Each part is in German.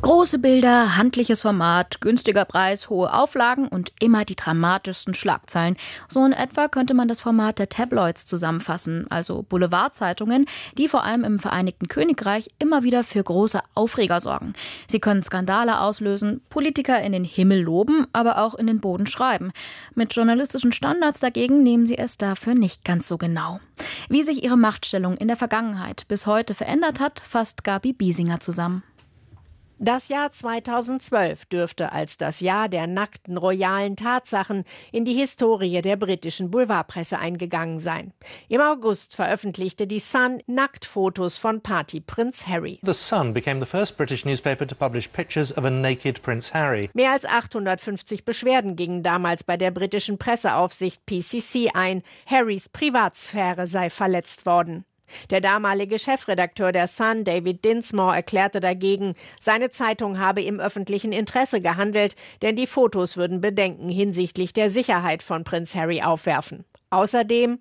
Große Bilder, handliches Format, günstiger Preis, hohe Auflagen und immer die dramatischsten Schlagzeilen. So in etwa könnte man das Format der Tabloids zusammenfassen, also Boulevardzeitungen, die vor allem im Vereinigten Königreich immer wieder für große Aufreger sorgen. Sie können Skandale auslösen, Politiker in den Himmel loben, aber auch in den Boden schreiben. Mit journalistischen Standards dagegen nehmen sie es dafür nicht ganz so genau. Wie sich ihre Machtstellung in der Vergangenheit bis heute verändert hat, fasst Gabi Biesinger zusammen. Das Jahr 2012 dürfte als das Jahr der nackten royalen Tatsachen in die Historie der britischen Boulevardpresse eingegangen sein. Im August veröffentlichte die Sun Nacktfotos von Partyprinz Harry. The Sun became the first British newspaper to publish pictures of a naked Prince Harry. Mehr als 850 Beschwerden gingen damals bei der britischen Presseaufsicht PCC ein. Harrys Privatsphäre sei verletzt worden. Der damalige Chefredakteur der Sun, David Dinsmore, erklärte dagegen, seine Zeitung habe im öffentlichen Interesse gehandelt, denn die Fotos würden Bedenken hinsichtlich der Sicherheit von Prinz Harry aufwerfen. Außerdem,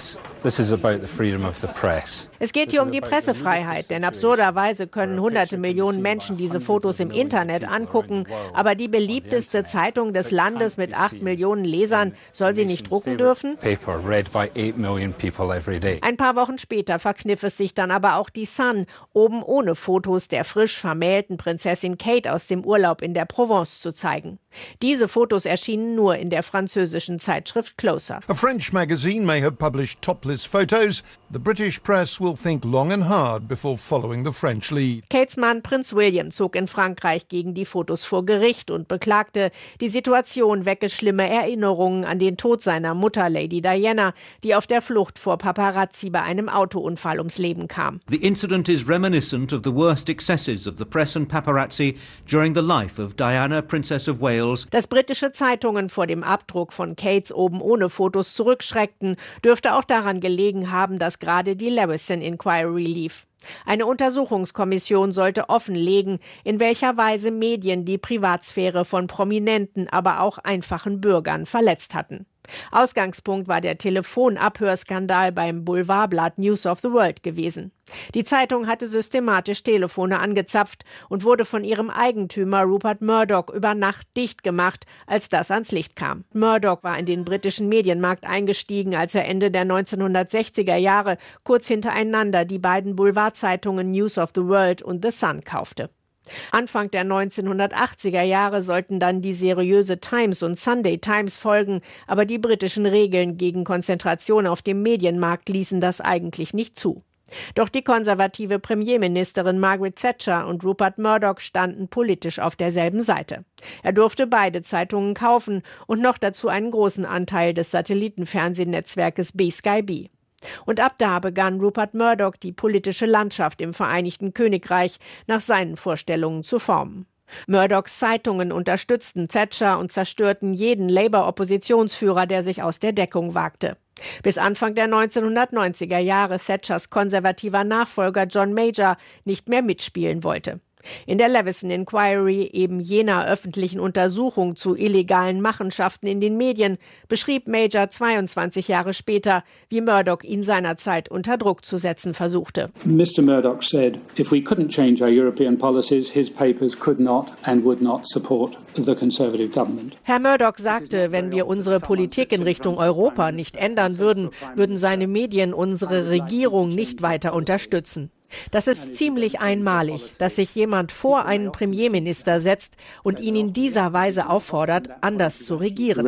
es geht hier um die Pressefreiheit, denn absurderweise können hunderte Millionen Menschen diese Fotos im Internet angucken, aber die beliebteste Zeitung des Landes mit 8 Millionen Lesern soll sie nicht drucken dürfen? Ein paar Wochen später verkniff es sich dann aber auch die Sun, oben ohne Fotos der frisch vermählten Prinzessin Kate aus dem Urlaub in der Provence zu zeigen. Diese Fotos erschienen nur in der französischen Zeitschrift Closer. A French magazine may have published topless photos. The British press will think long and hard before following the French lead. Kates Mann Prinz William zog in Frankreich gegen die Fotos vor Gericht und beklagte, die Situation wecke schlimme Erinnerungen an den Tod seiner Mutter Lady Diana, die auf der Flucht vor Paparazzi bei einem Autounfall ums Leben kam. The incident is reminiscent of the worst excesses of the press and paparazzi during the life of Diana, Princess of Wales. Dass britische Zeitungen vor dem Abdruck von Kates oben ohne Fotos zurückschreckten, dürfte auch daran gelegen haben, dass gerade die Leveson Inquiry lief. Eine Untersuchungskommission sollte offenlegen, in welcher Weise Medien die Privatsphäre von Prominenten, aber auch einfachen Bürgern verletzt hatten. Ausgangspunkt war der Telefonabhörskandal beim Boulevardblatt News of the World gewesen. Die Zeitung hatte systematisch Telefone angezapft und wurde von ihrem Eigentümer Rupert Murdoch über Nacht dicht gemacht, als das ans Licht kam. Murdoch war in den britischen Medienmarkt eingestiegen, als er Ende der 1960er Jahre kurz hintereinander die beiden Boulevardzeitungen News of the World und The Sun kaufte. Anfang der 1980er Jahre sollten dann die seriöse Times und Sunday Times folgen, aber die britischen Regeln gegen Konzentration auf dem Medienmarkt ließen das eigentlich nicht zu. Doch die konservative Premierministerin Margaret Thatcher und Rupert Murdoch standen politisch auf derselben Seite. Er durfte beide Zeitungen kaufen und noch dazu einen großen Anteil des Satellitenfernsehnetzwerkes B-Sky-B. Und ab da begann Rupert Murdoch die politische Landschaft im Vereinigten Königreich nach seinen Vorstellungen zu formen. Murdochs Zeitungen unterstützten Thatcher und zerstörten jeden Labour-Oppositionsführer, der sich aus der Deckung wagte. Bis Anfang der 1990er Jahre Thatchers konservativer Nachfolger John Major nicht mehr mitspielen wollte. In der Leveson Inquiry, eben jener öffentlichen Untersuchung zu illegalen Machenschaften in den Medien, beschrieb Major 22 Jahre später, wie Murdoch ihn seinerzeit unter Druck zu setzen versuchte. Mr. Murdoch said, if we couldn't change our European policies, his papers could not and would not support the Conservative government. Herr Murdoch sagte, wenn wir unsere Politik in Richtung Europa nicht ändern würden, würden seine Medien unsere Regierung nicht weiter unterstützen. Das ist ziemlich einmalig, dass sich jemand vor einen Premierminister setzt und ihn in dieser Weise auffordert, anders zu regieren.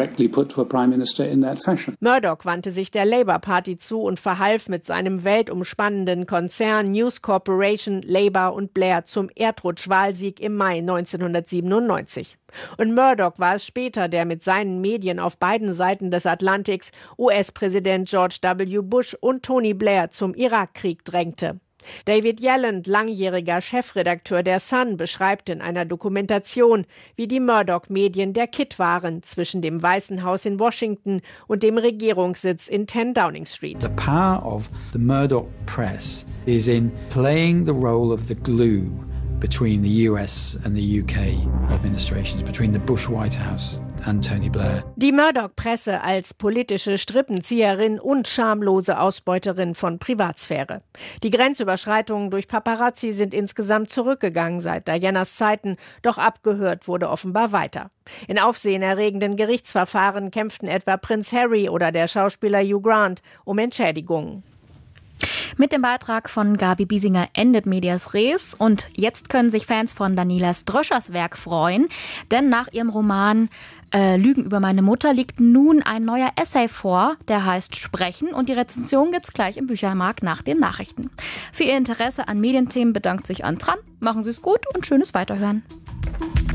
Murdoch wandte sich der Labour Party zu und verhalf mit seinem weltumspannenden Konzern News Corporation Labour und Blair zum Erdrutschwahlsieg im Mai 1997. Und Murdoch war es später, der mit seinen Medien auf beiden Seiten des Atlantiks US-Präsident George W. Bush und Tony Blair zum Irakkrieg drängte. David Yelland, langjähriger Chefredakteur der Sun, beschreibt in einer Dokumentation, wie die Murdoch-Medien der Kitt waren zwischen dem Weißen Haus in Washington und dem Regierungssitz in 10 Downing Street. The power of the Murdoch press is in playing the role of the glue between the US and the UK administrations, between the Bush White House and Tony Blair. Die Murdoch-Presse als politische Strippenzieherin und schamlose Ausbeuterin von Privatsphäre. Die Grenzüberschreitungen durch Paparazzi sind insgesamt zurückgegangen seit Dianas Zeiten, doch abgehört wurde offenbar weiter. In aufsehenerregenden Gerichtsverfahren kämpften etwa Prinz Harry oder der Schauspieler Hugh Grant um Entschädigungen. Mit dem Beitrag von Gabi Biesinger endet Medias Res und jetzt können sich Fans von Daniela Ströschers Werk freuen, denn nach ihrem Roman Lügen über meine Mutter liegt nun ein neuer Essay vor, der heißt Sprechen und die Rezension gibt's gleich im Büchermarkt nach den Nachrichten. Für Ihr Interesse an Medienthemen bedankt sich Antran. Machen Sie es gut und schönes Weiterhören.